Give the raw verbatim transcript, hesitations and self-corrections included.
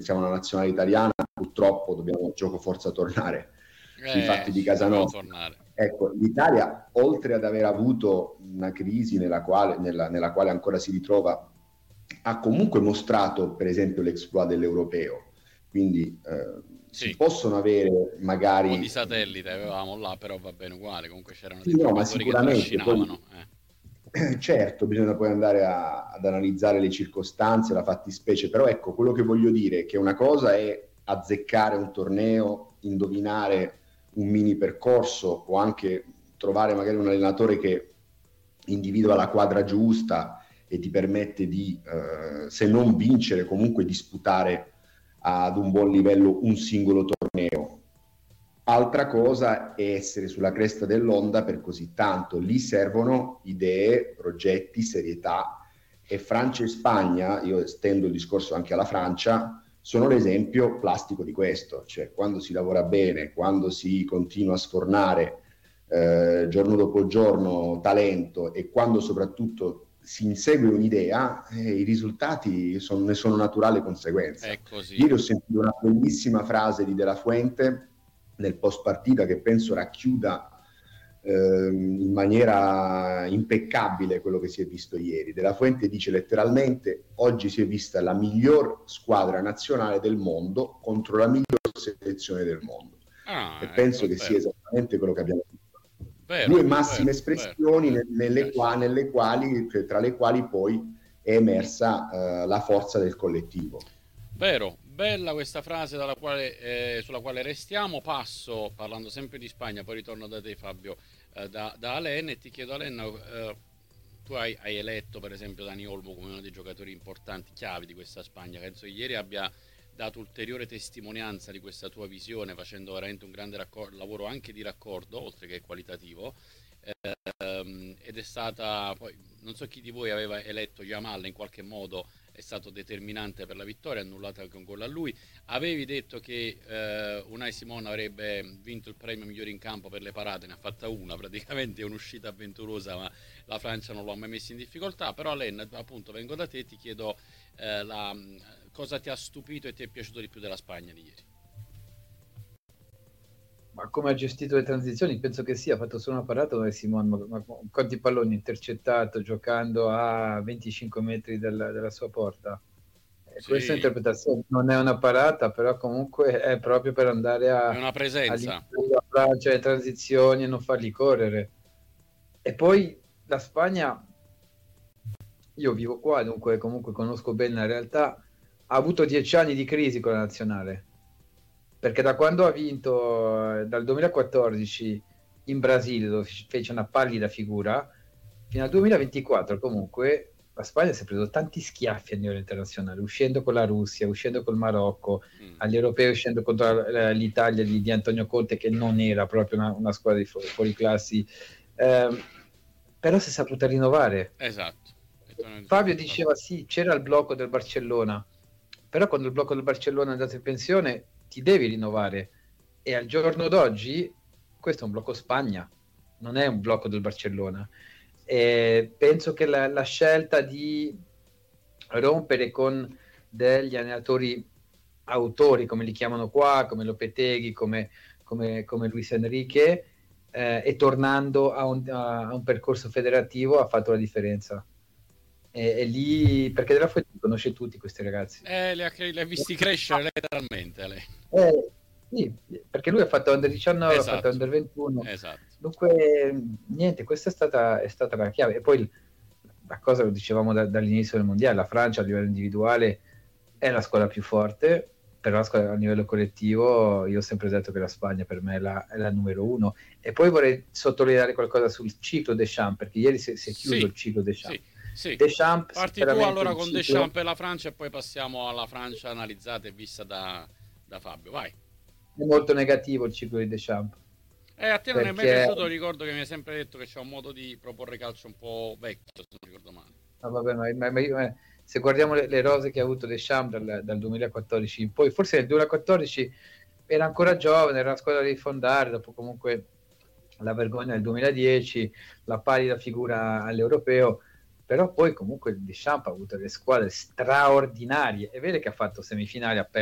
pensiamo alla nazionale italiana, purtroppo dobbiamo gioco forza tornare sui Eh, fatti di ci casa dobbiamo nostra. tornare. Ecco, l'Italia, oltre ad aver avuto una crisi nella quale, nella, nella quale ancora si ritrova, ha comunque mostrato, per esempio, l'exploit dell'europeo. Quindi eh, Sì, si possono avere un po' di magari... satellite avevamo là, però va bene uguale, comunque c'erano dei Sì, no, ma giocatori che sicuramente poi trascinavano. Eh. certo, bisogna poi andare a- ad analizzare le circostanze, la fattispecie, però ecco, quello che voglio dire è che una cosa è azzeccare un torneo, indovinare un mini percorso o anche trovare magari un allenatore che individua la quadra giusta e ti permette di, eh, se non vincere, comunque disputare ad un buon livello un singolo torneo. Altra cosa è essere sulla cresta dell'onda per così tanto. Lì servono idee, progetti, serietà, e Francia e Spagna, io estendo il discorso anche alla Francia, sono l'esempio plastico di questo. Cioè, quando si lavora bene, quando si continua a sfornare eh, giorno dopo giorno talento, e quando soprattutto si insegue un'idea, eh, i risultati son- ne sono naturale conseguenza. È così. Ieri ho sentito una bellissima frase di De La Fuente nel post partita che penso racchiuda ehm, in maniera impeccabile quello che si è visto ieri. De La Fuente dice letteralmente: oggi si è vista la miglior squadra nazionale del mondo contro la miglior selezione del mondo, e Ah, ecco, penso è che sia vero. esattamente quello che abbiamo visto. Vero, Due massime vero, vero, espressioni vero. ne- Mi nelle, piace. qua- nelle quali, cioè, tra le quali poi è emersa eh, la forza del collettivo. Vero, bella questa frase dalla quale, eh, sulla quale restiamo. Passo, parlando sempre di Spagna, poi ritorno da te Fabio, eh, da, da Alen, e ti chiedo Alen, eh, tu hai, hai eletto per esempio Dani Olmo come uno dei giocatori importanti, chiavi di questa Spagna. Penso che ieri abbia dato ulteriore testimonianza di questa tua visione, facendo veramente un grande raccor- lavoro anche di raccordo, oltre che qualitativo. Ehm, ed è stata poi, non so chi di voi aveva eletto Jamal, in qualche modo è stato determinante per la vittoria, annullata anche un gol a lui. Avevi detto che eh, Unai Simon avrebbe vinto il premio migliore in campo per le parate, ne ha fatta una, praticamente è un'uscita avventurosa, ma la Francia non lo ha mai messo in difficoltà. Però Len, appunto, vengo da te e ti chiedo eh, la, cosa ti ha stupito e ti è piaciuto di più della Spagna di ieri. Ma come ha gestito le transizioni? Penso che sia, ha fatto solo una parata dove Simon, ma, ma quanti palloni intercettato giocando a venticinque metri dalla, dalla sua porta. E questa Sì, interpretazione non è una parata, però comunque è proprio per andare è a, una a presenza. limitare la Francia, le transizioni e non farli correre. E poi la Spagna, io vivo qua, dunque comunque conosco bene la realtà, ha avuto dieci anni di crisi con la nazionale, perché da quando ha vinto eh, dal duemilaquattordici in Brasile, dove fece una pallida figura, fino al duemilaventiquattro comunque la Spagna si è preso tanti schiaffi a livello internazionale, uscendo con la Russia, uscendo col Marocco, Mm. agli europei uscendo contro eh, l'Italia di, di Antonio Conte, che non era proprio una, una squadra di fu- fuoriclassi, eh, però si è saputa rinnovare. Esatto. E tu ne- Fabio fa- diceva sì, c'era il blocco del Barcellona, però quando il blocco del Barcellona è andato in pensione ti devi rinnovare, e al giorno d'oggi questo è un blocco Spagna, non è un blocco del Barcellona. E penso che la, la scelta di rompere con degli allenatori autori, come li chiamano qua, come Lopetegui, come, come, come Luis Enrique, eh, e tornando a un, a un percorso federativo ha fatto la differenza. E, e lì, perché della Fuente conosce tutti questi ragazzi. Eh, li ha, li ha visti crescere letteralmente lei. Eh, sì, perché lui ha fatto under diciannove, ha fatto Esatto, under ventuno. esatto. Dunque, niente, questa è stata, è stata la chiave. E poi la cosa lo dicevamo da, dall'inizio del mondiale, la Francia a livello individuale è la squadra più forte, però la squadra a livello collettivo io ho sempre detto che la Spagna per me è la, è la numero uno. E poi vorrei sottolineare qualcosa sul ciclo Deschamps, perché ieri si, si è chiuso Sì, il ciclo Deschamps. sì, sì. Deschamps Parti tu sinceramente allora il con ciclo Deschamps e la Francia e poi passiamo alla Francia analizzata e vista da, da Fabio. Vai. è molto negativo, il ciclo di Deschamps, Eh, a te non è mai perché piaciuto? Ricordo che mi hai sempre detto che c'è un modo di proporre calcio un po' vecchio, se non ricordo male. ah, vabbè, ma, ma- ma- ma- se guardiamo le, le rose che ha avuto Deschamps dal, dal duemilaquattordici in poi, forse nel duemilaquattordici era ancora giovane, era una squadra da rifondare, dopo comunque la vergogna del duemiladieci, la pallida figura all'europeo, però poi comunque Deschamps ha avuto delle squadre straordinarie. È vero che ha fatto semifinali, ha perso